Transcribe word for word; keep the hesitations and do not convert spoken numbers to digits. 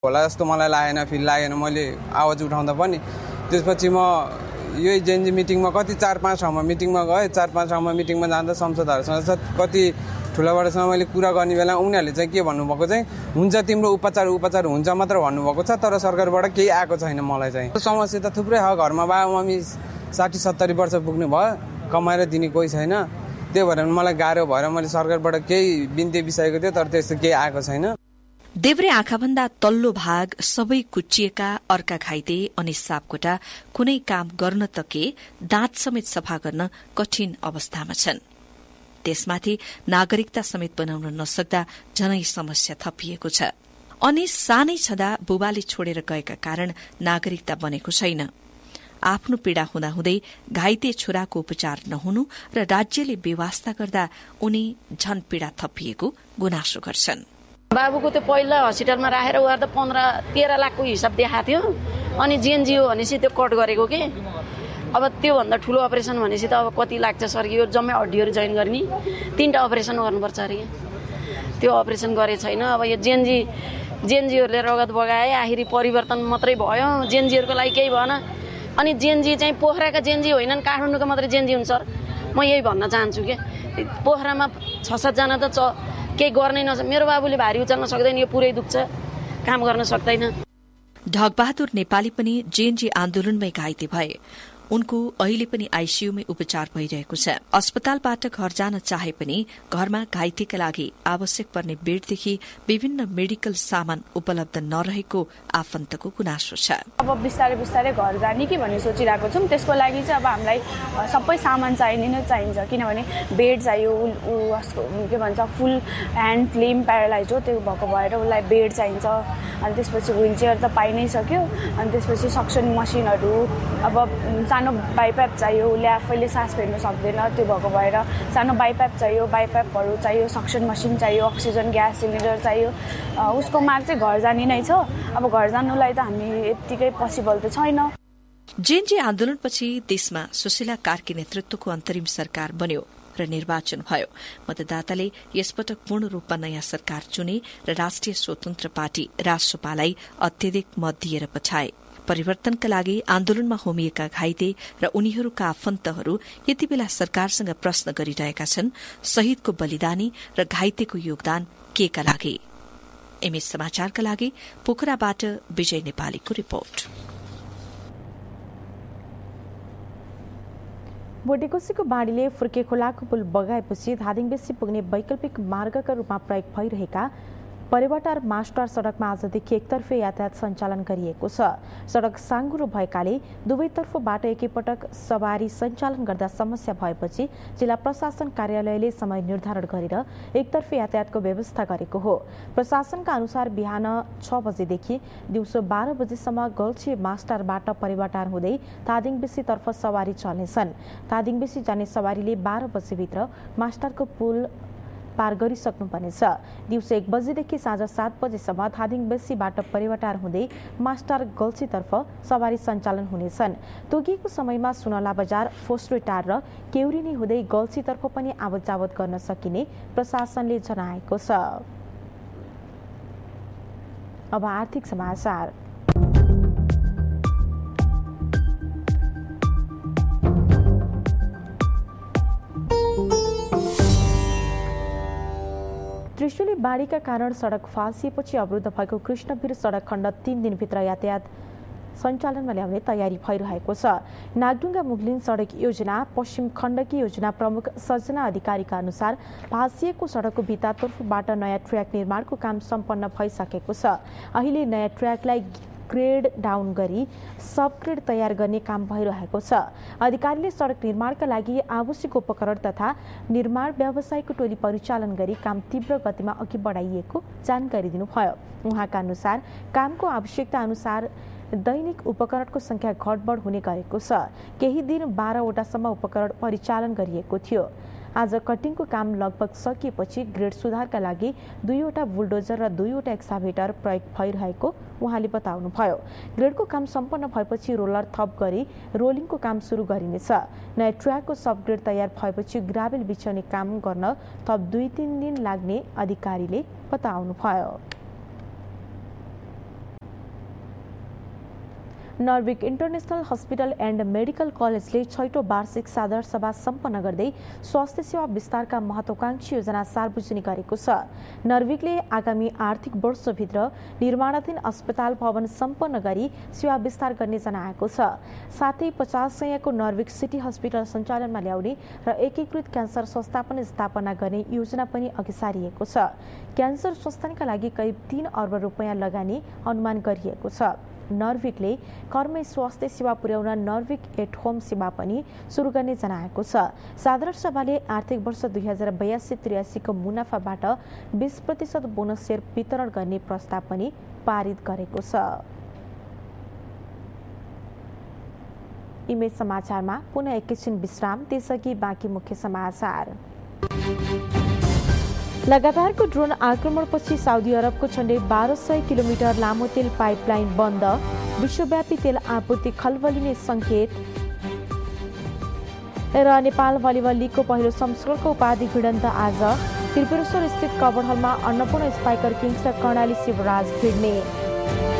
होला जस्तो मलाई लागेन, फिल लागेन मैले आवाज उठाउँदा पनि। त्यसपछि म यही जेएनजी मिटिङमा कति चार पाँच ठाउँमा मिटिङमा गएँ। चार पाँच ठाउँमा मिटिङमा जाँदा संसदहरूसँग कति ठुलाबडासँग मैले कुरा गर्ने बेला उनीहरूले चाहिँ के भन्नुभएको चाहिँ हुन्छ तिम्रो उपचार उपचार हुन्छ मात्र भन्नुभएको छ, तर सरकारबाट केही आएको छैन। मलाई चाहिँ समस्या त थुप्रै छ। घरमा बाबुआमी साठी सत्तरी वर्ष पुग्नु भयो, कमाएर दिने कोही छैन। त्यही भएर मलाई गाह्रो भएर मैले सरकारबाट केही बिन्ती बिसाएको थियो, तर त्यस्तो केही आएको छैन। देब्रे आँखाभन्दा तल्लो भाग सबै कुच्चिएका, अर्का घाइते अनि सापकोटा कुनै काम गर्न त के दाँत समेत सफा गर्न कठिन अवस्थामा छन्। त्यसमाथि नागरिकता समेत बनाउन नसक्दा झनै समस्या थपिएको छ। अनि सानै छँदा बुबाले छोडेर गएका कारण नागरिकता बनेको छैन। आफ्नो पीड़ा हुँदाहुँदै घाइते छोराको उपचार नहुनु र राज्यले बेवास्ता गर्दा उनी झन पीड़ा थपिएको गुनासो गर्छन्। बाबुको त्यो पहिला हस्पिटलमा राखेर उहाँ त पन्ध्र तेह्र लाखको हिसाब देखाएको थियो, अनि जिएनजिओ भनेपछि त्यो कट गरेको के। अब त्योभन्दा ठुलो अपरेसन भनेपछि त अब कति लाग्छ सर? यो जम्मै हड्डीहरू जोइन गर्ने तीनटा अपरेसन गर्नुपर्छ अरे। त्यो अपरेसन गरे छैन। अब यो जेएनजी जेएनजीहरूले रगत बगाए, आखिरी परिवर्तन मात्रै भयो, जेएनजीहरूको लागि केही भएन। अनि जेएनजी चाहिँ पोखराका जेएनजी होइनन्, काठमाडौँका मात्रै जेएनजी हुन्छ सर। म यही भन्न चाहन्छु कि पोखरामा छ सातजना त च केही गर्नै नसक्छ। मेरो बाबुले भारी उचाल्न सक्दैन, यो पुरै दुख्छ, काम गर्न सक्दैन। ढकबहादुर नेपाली पनि जेएनजी आन्दोलनमै घाइते भए। उनको अहिले पनि आईसीयूमै उपचार भइरहेको छ। अस्पतालबाट घर जान चाहे पनि घरमा घाइतेका लागि आवश्यक पर्ने बेडदेखि विभिन्न मेडिकल सामान उपलब्ध नरहेको आफन्तको गुनासो छ। अब बिस्तारै बिस्तारै घर जाने कि भन्ने सोचिरहेको छौँ। त्यसको लागि चाहिँ अब हामीलाई सबै सामान चाहिने नै चाहिन्छ, किनभने बेड चाहियो। उसको के भन्छ फुल ह्यान्ड लिम्ब प्यारालाइज हो, त्यो भएको भएर उसलाई बेड चाहिन्छ। अनि त्यसपछि व्हिल चेयर त पाइ नै सक्यो। अनि त्यसपछि सक्सन मसिनहरू, अब सानो बाइपाइप चाहियो, उसले आफैले सास फेर्न सक्दैन, त्यो भएको भएर सानो बाइपाइप चाहियो, बाइपाइपहरू चाहियो, सक्सन मसिन चाहियो, अक्सिजन ग्यास सिलिन्डर चाहियो। उसको माग चाहिँ घर जाने नै छ। अब घर जानुलाई त हामी यत्तिकै पोसिबल त छैन। जेएनजी आन्दोलनपछि देशमा सुशीला कार्की नेतृत्वको अन्तरिम सरकार बन्यो र निर्वाचन भयो। मतदाताले यसपटक पूर्ण रूपमा नयाँ सरकार चुने र राष्ट्रिय स्वतन्त्र पार्टी रासोपालाई अत्यधिक मत दिएर पठाए। परिवर्तनका लागि आन्दोलनमा होमिएका घाइते र उनीहरूका आफन्तहरू यति बेला सरकारसँग प्रश्न गरिरहेका छन्, शहीदको बलिदानी र घाइतेको योगदान के का लागि? एमएस समाचारका लागि पोखराबाट विजय नेपालीको रिपोर्ट। बोटेकोसीको बाढीले फुर्के खोलाको पुल बगाएपछि धादिङबेसी पुग्ने वैकल्पिक मार्गका रूपमा प्रयोग भइरहेका परिवाटार मास्टर सड़कमा आजदेखि एकतर्फे यातायात सञ्चालन गरिएको छ। सड़क साँघुरो भएकाले दुवैतर्फबाट एकैपटक सवारी सञ्चालन गर्दा समस्या भएपछि जिल्ला प्रशासन कार्यालयले समय निर्धारण गरेर एकतर्फे यातायातको व्यवस्था गरेको हो। प्रशासनका अनुसार बिहान छ बजेदेखि दिउँसो बाह्र बजेसम्म गल्छी मास्टरबाट परिवाटार हुँदै धादिङबेसीतर्फ सवारी चल्नेछन्। धादिङबेसी जाने सवारीले बाह्र बजेभित्र मास्टरको पुल पार गरिसक्नुपर्नेछ। दिउँसो एक बजेदेखि साँझ सात बजेसम्म धादिङबेसीबाट परिवाटार हुँदै मास्टर गल्छीतर्फ सवारी सञ्चालन हुनेछन्। तोकिएको समयमा सुनला बजार, फोस्रोटार र केउरिनी हुँदै गल्छीतर्फ पनि आवत जावत गर्न सकिने प्रशासनले जनाएको छ। अब आर्थिक समाचार। त्रिशुली बाढीका कारण सड़क फाँसिएपछि अवरुद्ध भएको कृष्णवीर सड़क खण्ड तीन दिनभित्र यातायात सञ्चालनमा ल्याउने तयारी भइरहेको छ। नागढुङ्गा मुगलिन सड़क योजना पश्चिम खण्डकी योजना प्रमुख सजना अधिकारीका अनुसार फाँसिएको सड़कको भित्तातर्फबाट नयाँ ट्र्याक निर्माणको काम सम्पन्न भइसकेको छ। अहिले नयाँ ट्र्याकलाई ग्रेड डाउन गरी सब ग्रेड तयार गर्ने काम भइरहेको छ। अधिकारीले सड़क निर्माणका लागि आवश्यक उपकरण तथा निर्माण व्यवसायको टोली परिचालन गरी काम तीव्र गतिमा अघि बढाइएको जानकारी दिनुभयो। उहाँका अनुसार कामको आवश्यकता अनुसार दैनिक उपकरणको संख्या घटबढ हुने गरेको छ। केही दिन बाह्रवटासम्म उपकरण परिचालन गरिएको थियो। आज कटिङको काम लगभग सकिएपछि ग्रेड सुधारका लागि दुईवटा बुलडोजर र दुईवटा एक्साभेटर प्रयोग भइरहेको उहाँले बताउनुभयो। ग्रेडको काम सम्पन्न भएपछि रोलर थप गरी रोलिङको काम सुरु गरिनेछ। नयाँ ट्र्याकको सब ग्रेड तयार भएपछि ग्राभेल बिछ्याउने काम गर्न थप दुई तीन दिन लाग्ने अधिकारीले बताउनुभयो। नर्विक इन्टरनेसनल हस्पिटल एन्ड मेडिकल कलेजले छैटौं वार्षिक साधारण सभा सम्पन्न गर्दै स्वास्थ्य सेवा विस्तारका महत्वाकांक्षी योजना सार्वजनिक गरेको छ। नर्विकले आगामी आर्थिक वर्षभित्र निर्माणाधीन अस्पताल भवन सम्पन्न गरी सेवा विस्तार गर्ने जनाएको छ। साथै पचास सयको नर्विक सिटी हस्पिटल सञ्चालनमा ल्याउने र एकीकृत क्यान्सर संस्था पनि स्थापना गर्ने योजना पनि अघि सारिएको छ। क्यान्सर संस्थानका लागि करिब तीन अर्ब रुपियाँ लगानी अनुमान गरिएको छ। नर्विकले घरमै स्वास्थ्य सेवा पुर्याउन नर्विक एट होम सेवा पनि सुरु गर्ने जनाएको छ। साधारण सभाले आर्थिक वर्ष दुई हजार बयासी त्रियासीको मुनाफाबाट बीस प्रतिशत बोनस सेयर वितरण गर्ने प्रस्ताव पनि पारित गरेको छ। इमेज समाचारमा पुनः एकैछिन विश्राम, त्यसअघि बाँकी मुख्य समाचार। लगातारको ड्रोन आक्रमणपछि साउदी अरबको झण्डै बाह्र सय किलोमिटर लामो तेल पाइपलाइन बन्द, विश्वव्यापी तेल आपूर्ति खलबलिने संकेत र नेपाल भलिबल लिगको पहिलो संस्करणको उपाधि भिडन्त आज त्रिपुरेश्वर स्थित कवर हलमा अन्नपूर्ण स्पाइकर किङ्स र कर्णाली शिवराज भिड्ने।